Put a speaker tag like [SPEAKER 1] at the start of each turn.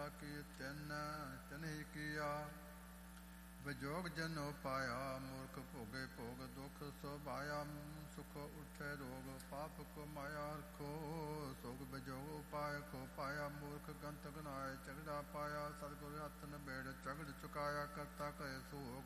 [SPEAKER 1] ਜਾ ਕੀ ਤਿਨ ਹੀ ਕੀਆ। ਵਿਜੋਗ ਜਨੋ ਪਾਇਆ ਮੂਰਖ ਭੋਗੇ ਭੋਗ ਦੁਖ ਸੁਭਾਇਆ। ਸੁਖ ਉਠੇ ਰੋਗ ਪਾਪ ਕੋ ਮਾਇਆ ਰਖੋ। ਸੁਖ ਵਿਜੋਗ ਉਪਾਇ ਕੋ ਪਾਇਆ। ਮੂਰਖ ਗੰਤ ਗਨਾਏ ਝਗੜਾ ਪਾਇਆ। ਸਤਿਗੁਰ ਹੱਥ ਨਬੇੜ ਝਗੜ ਚੁਕਾਇਆ। ਕਰਤਾ ਕਹੇ ਸੋਗ